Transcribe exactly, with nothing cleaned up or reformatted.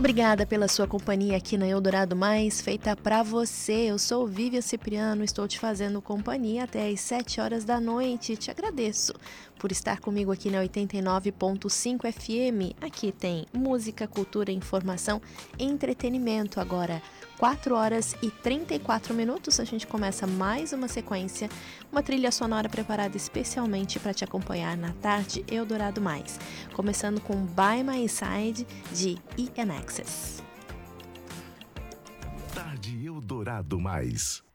Obrigada pela sua companhia aqui na Eldorado Mais, feita pra você. Eu sou Vivian Cipriano, estou te fazendo companhia até às sete horas da noite. Te agradeço por estar comigo aqui na oitenta e nove ponto cinco F M. Aqui tem música, cultura, informação, entretenimento. Agora, quatro horas e trinta e quatro minutos, a gente começa mais uma sequência, uma trilha sonora preparada especialmente para te acompanhar na tarde Eldorado Mais. Começando com By My Side, de E N Access. Tarde Eldorado Mais.